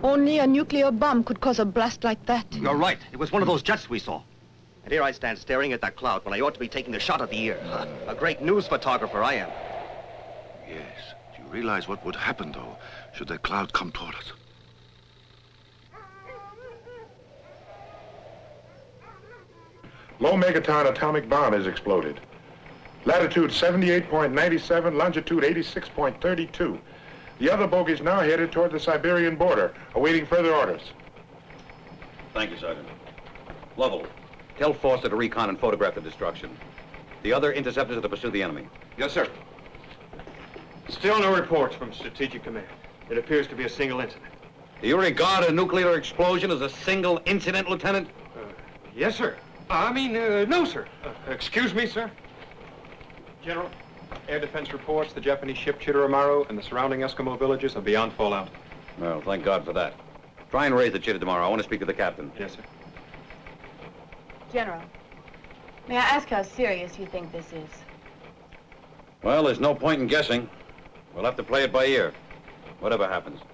Only a nuclear bomb could cause a blast like that. You're right. It was one of those jets we saw. And here I stand staring at that cloud when I ought to be taking the shot of the year. A great news photographer I am. Yes. Do you realize what would happen, though, should that cloud come toward us? Low megaton atomic bomb has exploded. Latitude 78.97, longitude 86.32. The other bogey's now headed toward the Siberian border, awaiting further orders. Thank you, Sergeant. Lovell, tell Foster to recon and photograph the destruction. The other interceptors are to pursue the enemy. Yes, sir. Still no reports from Strategic Command. It appears to be a single incident. Do you regard a nuclear explosion as a single incident, Lieutenant? Yes, sir. No, sir. Excuse me, sir. General, air defense reports the Japanese ship Chitoromaru and the surrounding Eskimo villages are beyond fallout. Well, thank God for that. Try and raise the Chitta tomorrow. I want to speak to the captain. Yes, sir. General, may I ask how serious you think this is? Well, there's no point in guessing. We'll have to play it by ear, whatever happens.